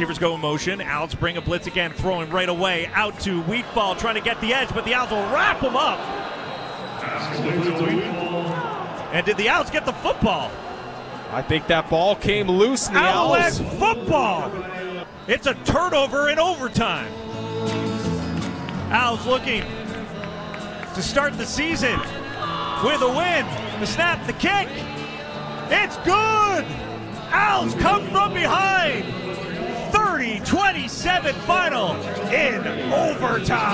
receivers go in motion. Owls bring a blitz again, throwing right away out to Wheatfall, trying to get the edge, but the Owls will wrap him up. And did the Owls get the football? I think that ball came loose in the Owlette Owls. football. It's a turnover in overtime. Owls looking to start the season with a win. The snap, the kick. It's good. Owls come from behind. 30-27 final in overtime.